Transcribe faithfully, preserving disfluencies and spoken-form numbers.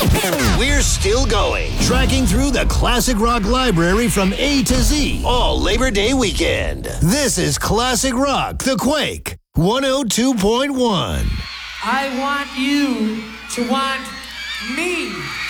We're still going, tracking through the classic rock library from A to Z, all Labor Day weekend. This is Classic Rock, The Quake, one oh two point one. I want you to want me.